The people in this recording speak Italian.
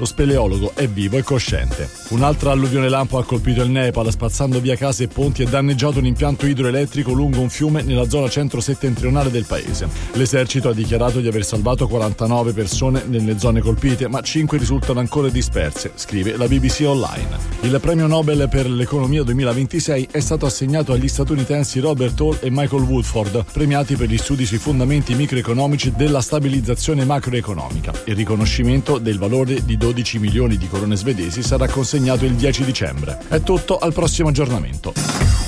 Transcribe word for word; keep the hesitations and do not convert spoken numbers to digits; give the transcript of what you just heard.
Lo speleologo è vivo e cosciente. Un'altra alluvione lampo ha colpito il Nepal, spazzando via case e ponti e danneggiato un impianto idroelettrico lungo un fiume nella zona centro-settentrionale del paese. L'esercito ha dichiarato di aver salvato quarantanove persone nelle zone colpite, ma cinque risultano ancora disperse, scrive la B B C Online. Il premio Nobel per l'economia duemilaventisei è stato assegnato agli statunitensi Robert Hall e Michael Woodford, premiati per gli studi sui fondamenti microeconomici della stabilizzazione macroeconomica. Il riconoscimento del valore di dodici milioni di corone svedesi sarà consegnato il dieci dicembre. È tutto, al prossimo aggiornamento.